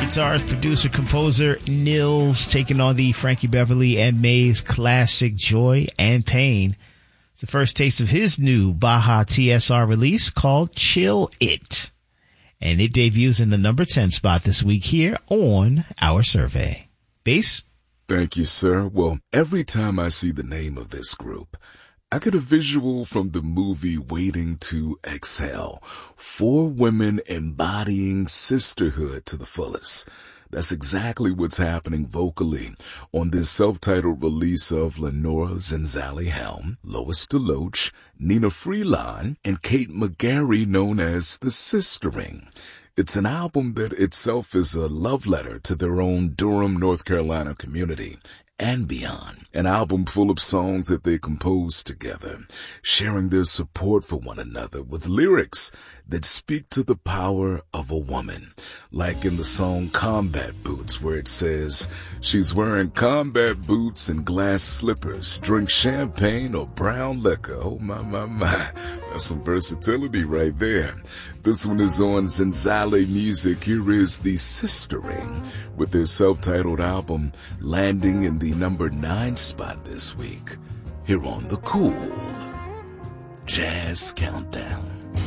guitarist, producer, composer Nils taking on the Frankie Beverly and Maze classic Joy and Pain. It's the first taste of his new Baja TSR release called Chill It. And it debuts in the number 10 spot this week here on our survey. Bass? Thank you, sir. Well, every time I see the name of this group, I get a visual from the movie Waiting to Exhale. 4 women embodying sisterhood to the fullest. That's exactly what's happening vocally on this self-titled release of Lenora Zenzali Helm, Lois DeLoach, Nina Freeline, and Kate McGarry, known as The Sistering. It's an album that itself is a love letter to their own Durham, North Carolina community and beyond. An album full of songs that they composed together, sharing their support for one another with lyrics that speak to the power of a woman. Like in the song Combat Boots, where it says, she's wearing combat boots and glass slippers, drink champagne or brown liquor. Oh my. That's some versatility right there. This one is on Zenzali Music. Here is The Sistering with their self-titled album landing in the number 9 spot this week. Here on the Cool Jazz Countdown.